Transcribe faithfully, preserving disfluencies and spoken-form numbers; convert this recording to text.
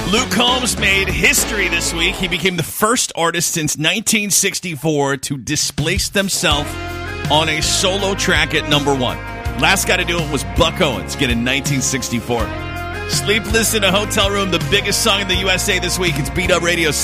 Luke Combs made history this week. He became the first artist since nineteen sixty-four to displace themselves on a solo track at number one. Last guy to do it was Buck Owens, again in nineteen sixty-four. Sleepless in a Hotel Room, the biggest song in the U S A this week. It's Beat Up Radio